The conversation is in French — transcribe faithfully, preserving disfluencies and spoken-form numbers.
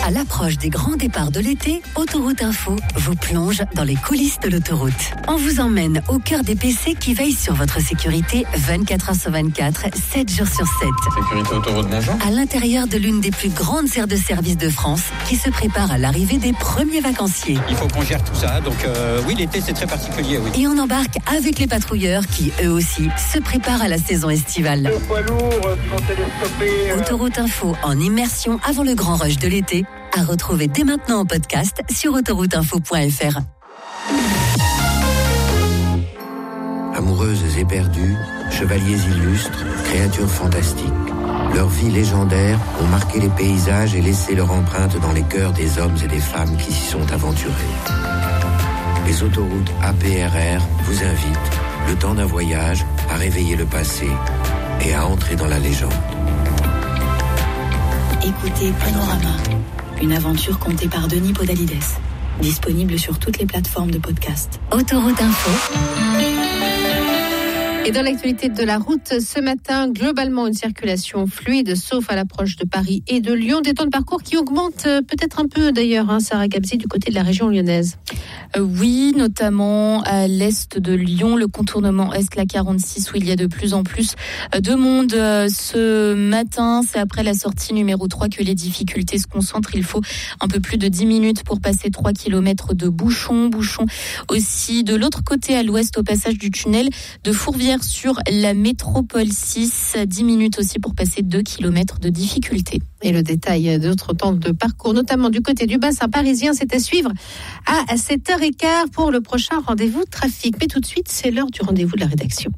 À l'approche des grands départs de l'été, Autoroute Info vous plonge dans les coulisses de l'autoroute. On vous emmène au cœur des P C qui veillent sur votre sécurité vingt-quatre heures sur vingt-quatre, sept jours sur sept. Sécurité Autoroute, bonjour. À l'intérieur de l'une des plus grandes aires de service de France qui se prépare à l'arrivée des premiers vacanciers. Il faut qu'on gère tout ça, donc euh, oui, l'été c'est très particulier, oui. Et on embarque avec les patrouilleurs qui, eux aussi, se préparent à la saison estivale. Le poids lourd qui vont télescoper. Autoroute Info en immersion avant le grand rush de l'été, à retrouver dès maintenant en podcast sur autoroute info point f r. Amoureuses éperdues, chevaliers illustres, créatures fantastiques. Leurs vies légendaires ont marqué les paysages et laissé leur empreinte dans les cœurs des hommes et des femmes qui s'y sont aventurés. Les autoroutes A P R R vous invitent, le temps d'un voyage, à réveiller le passé et à entrer dans la légende. Écoutez Panorama, une aventure contée par Denis Podalides. Disponible sur toutes les plateformes de podcast. Autoroute Info. Et dans l'actualité de la route, ce matin, globalement une circulation fluide, sauf à l'approche de Paris et de Lyon. Des temps de parcours qui augmentent peut-être un peu d'ailleurs, hein, Sarah Gabzi, du côté de la région lyonnaise. Euh, oui, notamment à l'est de Lyon, le contournement Est, la quarante-six, où il y a de plus en plus de monde. Ce matin, c'est après la sortie numéro trois que les difficultés se concentrent. Il faut un peu plus de dix minutes pour passer trois kilomètres de bouchons. Bouchons aussi de l'autre côté à l'ouest, au passage du tunnel de Fourvière sur la métropole six. dix minutes aussi pour passer deux kilomètres de difficultés. Et le détail d'autres temps de parcours, notamment du côté du bassin parisien, c'est à suivre à sept heures quinze pour le prochain rendez-vous trafic. Mais tout de suite, c'est l'heure du rendez-vous de la rédaction.